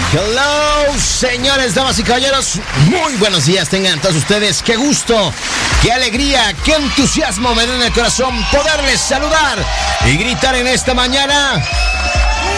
Hello, señores, damas y caballeros, muy buenos días tengan todos ustedes. Qué gusto, qué alegría, qué entusiasmo me da en el corazón poderles saludar y gritar en esta mañana.